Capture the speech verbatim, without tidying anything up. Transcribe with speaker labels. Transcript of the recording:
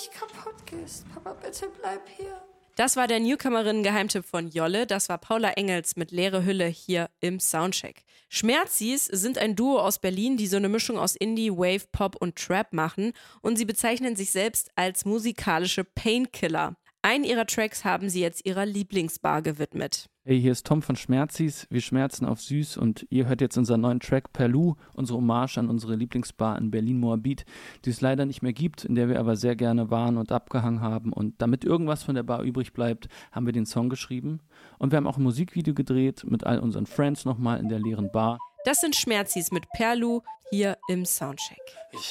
Speaker 1: gleich kaputt gehst. Papa, bitte bleib hier.
Speaker 2: Das war der Newcomerin-Geheimtipp von Jolle. Das war Paula Engels mit Leere Hülle hier im Soundcheck. Schmerzis sind ein Duo aus Berlin, die so eine Mischung aus Indie, Wave, Pop und Trap machen. Und sie bezeichnen sich selbst als musikalische Painkiller. Einen ihrer Tracks haben sie jetzt ihrer Lieblingsbar gewidmet.
Speaker 3: Hey, hier ist Tom von Schmerzis. Wir schmerzen auf süß und ihr hört jetzt unseren neuen Track Perlu, unsere Hommage an unsere Lieblingsbar in Berlin-Moabit, die es leider nicht mehr gibt, in der wir aber sehr gerne waren und abgehangen haben. Und damit irgendwas von der Bar übrig bleibt, haben wir den Song geschrieben. Und wir haben auch ein Musikvideo gedreht mit all unseren Friends nochmal in der leeren Bar.
Speaker 2: Das sind Schmerzis mit Perlu hier im Soundcheck.
Speaker 1: Ich